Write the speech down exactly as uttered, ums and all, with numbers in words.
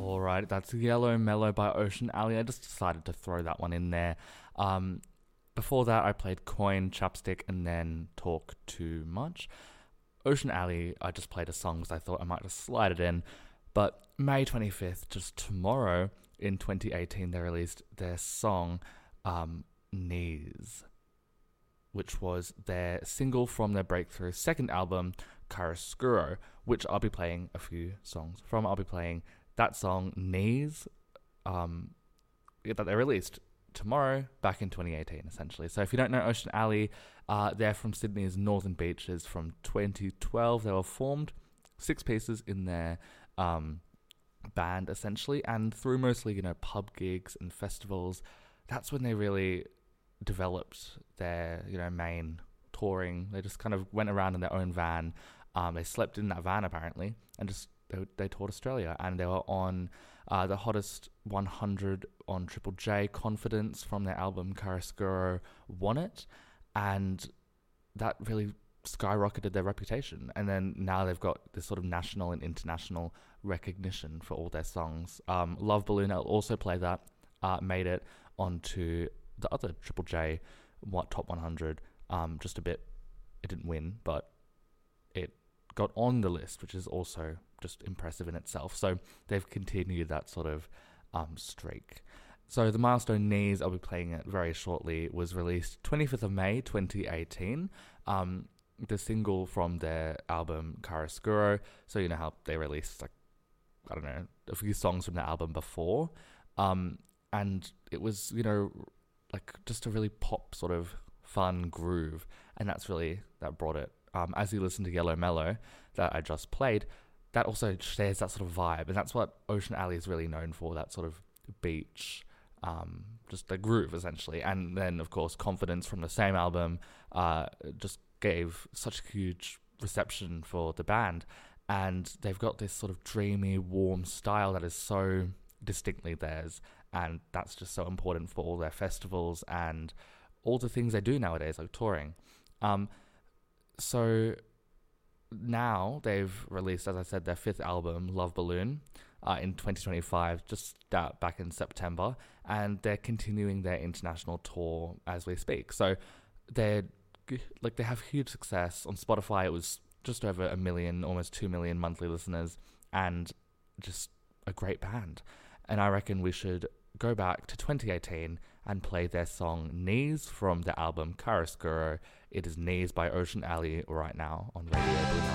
All right, that's Yellow Mellow by Ocean Alley. I just decided to throw that one in there. Um, before that, I played Coin, Chapstick, and then Talk Too Much. Ocean Alley, I just played a song because I thought I might just slide it in. But May twenty-fifth, just tomorrow in twenty eighteen, they released their song, um, Knees, which was their single from their breakthrough second album, Chiaroscuro, which I'll be playing a few songs from. I'll be playing that song, Knees, um, that they released tomorrow, back in twenty eighteen, essentially. So if you don't know Ocean Alley, uh, they're from Sydney's Northern Beaches from twenty twelve. They were formed, six pieces in their um, band, essentially, and through mostly, you know, pub gigs and festivals, that's when they really developed their, you know, main touring. They just kind of went around in their own van. Um, they slept in that van, apparently, and just They, they toured Australia, and they were on uh, the hottest one hundred on Triple J. Confidence from their album Chiaroscuro won it, and that really skyrocketed their reputation. And then now they've got this sort of national and international recognition for all their songs. Um, Love Balloon, I'll also play that, uh, made it onto the other Triple J what, Top one hundred. Um, just a bit, it didn't win, but it got on the list, which is also just impressive in itself. So they've continued that sort of um, streak. So the milestone Knees, I'll be playing it very shortly, was released twenty-fifth of May twenty eighteen. Um, the single from their album Chiaroscuro. So you know how they released, like, I don't know, a few songs from the album before. Um, and it was, you know, like just a really pop sort of fun groove. And that's really, that brought it. Um, as you listen to Yellow Mellow that I just played, that also shares that sort of vibe. And that's what Ocean Alley is really known for, that sort of beach, um, just the groove, essentially. And then, of course, Confidence from the same album uh, just gave such a huge reception for the band. And they've got this sort of dreamy, warm style that is so distinctly theirs. And that's just so important for all their festivals and all the things they do nowadays, like touring. Um, so now they've released, as I said, their fifth album, Love Balloon, uh, in twenty twenty-five, just uh, back in September. And they're continuing their international tour as we speak. So they're like they have huge success. On Spotify, it was just over a million, almost two million monthly listeners, and just a great band. And I reckon we should go back to twenty eighteen and play their song Knees from the album Chiaroscuro. It is Knees by Ocean Alley right now on Radio Blue.